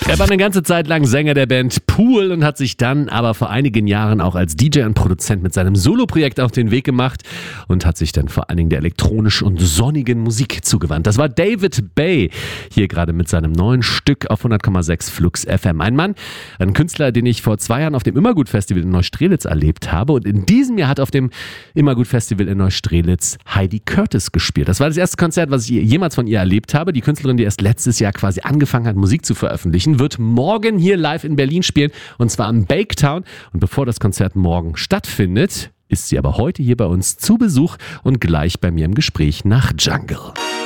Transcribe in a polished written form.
Er war eine ganze Zeit lang Sänger der Band Pool und hat sich dann aber vor einigen Jahren auch als DJ und Produzent mit seinem Soloprojekt auf den Weg gemacht und hat sich dann vor allen Dingen der elektronisch und sonnigen Musik zugewandt. Das war David Bay, hier gerade mit seinem neuen Stück auf 100,6 Flux FM. Ein Mann, ein Künstler, den ich vor 2 Jahren auf dem Immergut-Festival in Neustrelitz erlebt habe, und in diesem Jahr hat auf dem Immergut-Festival in Neustrelitz Heidi Curtis gespielt. Das war das erste Konzert, was ich jemals von ihr erlebt habe. Die Künstlerin, die erst letztes Jahr quasi angefangen hat, Musik zu veröffentlichen, wird morgen hier live in Berlin spielen, und zwar am Baketown. Und bevor das Konzert morgen stattfindet, ist sie aber heute hier bei uns zu Besuch und gleich bei mir im Gespräch nach Jungle.